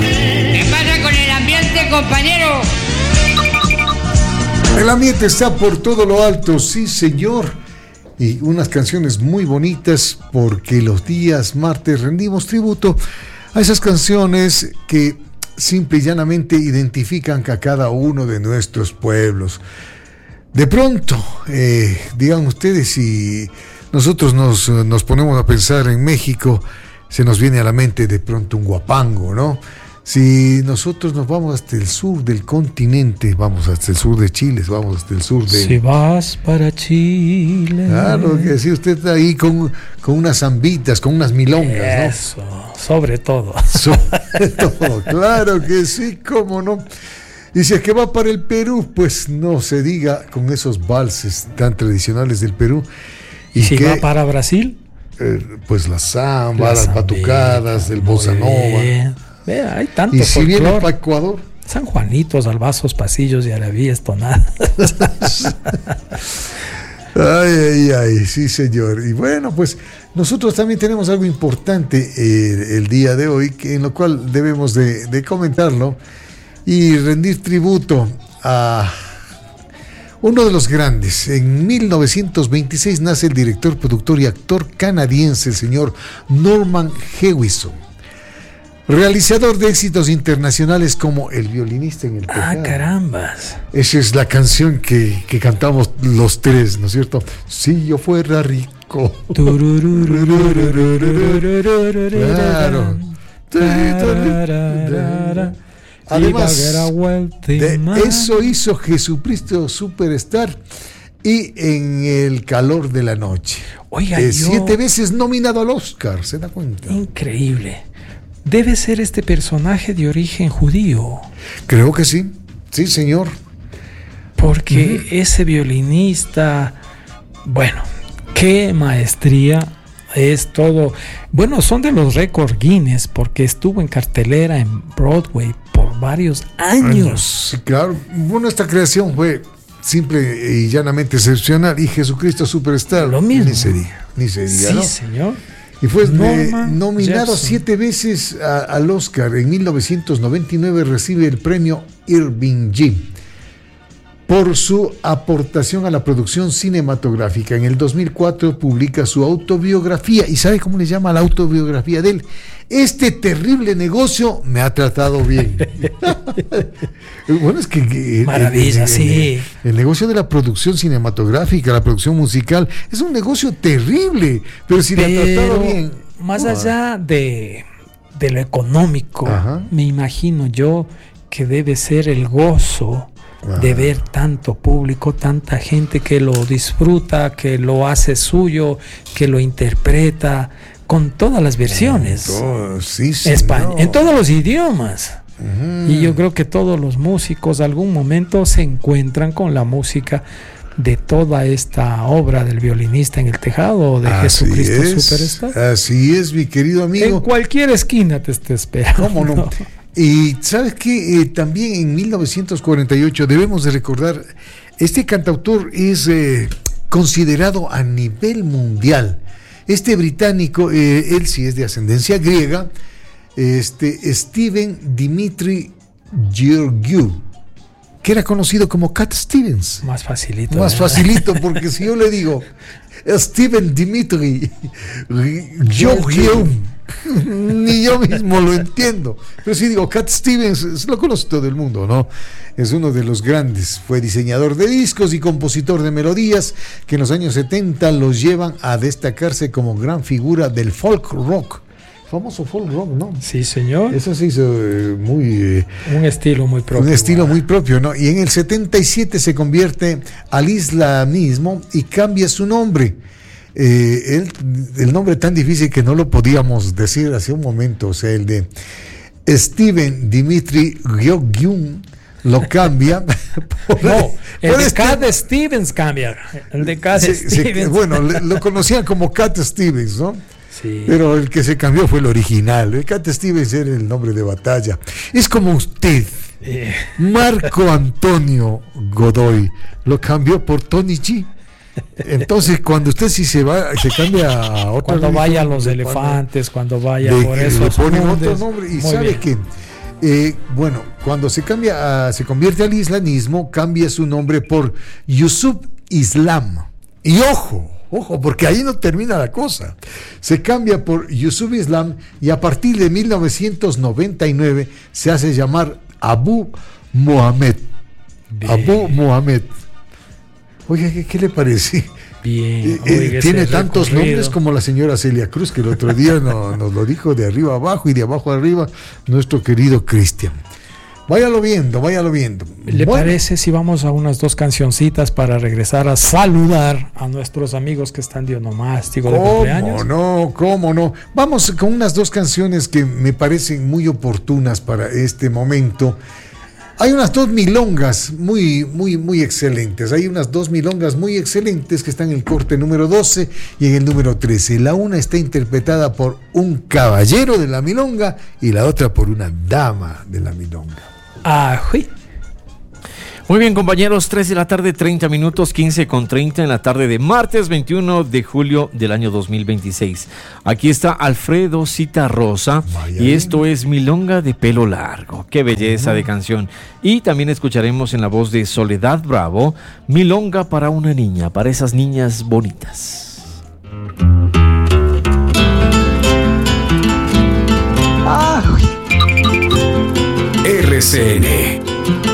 ¿Qué pasa con el ambiente, compañero? El ambiente está por todo lo alto, sí señor. Y unas canciones muy bonitas porque los días martes rendimos tributo a esas canciones que simple y llanamente identifican a cada uno de nuestros pueblos. De pronto, digan ustedes, si nosotros nos ponemos a pensar en México, se nos viene a la mente de pronto un guapango, ¿no? Si nosotros nos vamos hasta el sur del continente, vamos hasta el sur de Chile, vamos hasta el sur de... Si vas para Chile... Claro, que si usted está ahí con unas zambitas, con unas milongas, eso, ¿no? Sobre todo. Sobre todo, claro que sí, cómo no. Y si es que va para el Perú, pues no se diga con esos valses tan tradicionales del Perú. ¿Y si va para Brasil? Pues la samba, las batucadas, el bossa nova. Vea, hay tanto. Y si viene para Ecuador, San Juanitos, albazos, pasillos y arabías tonadas. ay, sí señor. Y bueno, pues nosotros también tenemos algo importante el día de hoy, en lo cual debemos de comentarlo y rendir tributo a uno de los grandes. En 1926 nace el director, productor y actor canadiense, el señor Norman Jewison, realizador de éxitos internacionales como El violinista en el tejado. Ah, carambas. Esa es la canción que cantamos los tres, ¿no es cierto? Si yo fuera rico. Claro. Además, de eso hizo Jesucristo Superstar y En el calor de la noche. Oiga, 7 veces nominado al Oscar, ¿se da cuenta? Increíble. Debe ser este personaje de origen judío. Creo que sí, sí señor. Porque ese violinista, bueno, qué maestría, es todo. Bueno, son de los récords Guinness porque estuvo en cartelera en Broadway por varios años. Sí, claro. Bueno, esta creación fue simple y llanamente excepcional, y Jesucristo Superstar, lo mismo. Ni se diga, sí, ¿no? señor. Y fue nominado Jefferson 7 veces al Oscar. En 1999 recibe el premio Irving G por su aportación a la producción cinematográfica. En el 2004 publica su autobiografía. ¿Y sabe cómo le llama la autobiografía de él? Este terrible negocio me ha tratado bien. Bueno, es que maravilla, sí. El negocio de la producción cinematográfica, la producción musical, es un negocio terrible, pero si le ha tratado bien. Más allá de lo económico, me imagino yo que debe ser el gozo de ver tanto público, tanta gente que lo disfruta, que lo hace suyo, que lo interpreta con todas las versiones. Sí, en todos los idiomas. Y yo creo que todos los músicos algún momento se encuentran con la música de toda esta obra del violinista en el tejado de Jesucristo Superstar. Así es, mi querido amigo. En cualquier esquina te espera. ¿Cómo no? Y sabes que también en 1948 debemos de recordar, este cantautor es considerado a nivel mundial. Este británico, él sí es de ascendencia griega, Stephen Dimitri Georgiou, que era conocido como Cat Stevens. Más facilito. Más facilito, porque si yo le digo Stephen Dimitri Georgiou, ni yo mismo lo entiendo. Pero si digo Cat Stevens, lo conoce todo el mundo, ¿no? Es uno de los grandes. Fue diseñador de discos y compositor de melodías que en los años 70 los llevan a destacarse como gran figura del folk rock. Famoso folk rock, ¿no? Sí, señor. Eso se hizo un estilo muy propio. Un estilo muy propio, ¿no? Y en el 77 se convierte al islamismo y cambia su nombre. El nombre tan difícil que no lo podíamos decir hace un momento, o sea, el de Stephen Dimitri Georgiou, lo cambia el de Cat Stevens cambia. El de Cat Stevens. Bueno, lo conocían como Cat Stevens, ¿no? Sí. Pero el que se cambió fue el original. El Cat Stevens era el nombre de batalla. Es como usted, Marco Antonio Godoy, lo cambió por Tony G. Entonces, cuando usted se cambia a otro. Cuando vaya a los elefantes, cuando vaya por eso. Le ponen otro nombre. Y sabe que bueno, cuando se convierte al islamismo, cambia su nombre por Yusuf Islam. Y ojo, porque ahí no termina la cosa. Se cambia por Yusuf Islam y a partir de 1999 se hace llamar Abu Mohamed. Bien. Abu Mohamed. Oye, ¿qué le parece? Bien. Tiene tantos nombres como la señora Celia Cruz, que el otro día nos lo dijo de arriba abajo y de abajo arriba nuestro querido Cristian. Váyalo viendo. ¿Le parece si vamos a unas 2 cancioncitas para regresar a saludar a nuestros amigos que están de onomástico de cumpleaños? ¿Cómo no? Vamos con unas 2 canciones que me parecen muy oportunas para este momento. Hay unas 2 milongas muy excelentes. Hay unas 2 milongas muy excelentes que están en el corte número 12 y en el número 13. La una está interpretada por un caballero de la milonga y la otra por una dama de la milonga. ¡Ají! Muy bien, compañeros, 3 de la tarde, 30 minutos, 15:30 en la tarde de martes 21 de julio del año 2026. Aquí está Alfredo Citarrosa y esto es Milonga de Pelo Largo. ¡Qué belleza de canción! Y también escucharemos en la voz de Soledad Bravo, Milonga para una niña, para esas niñas bonitas. RCN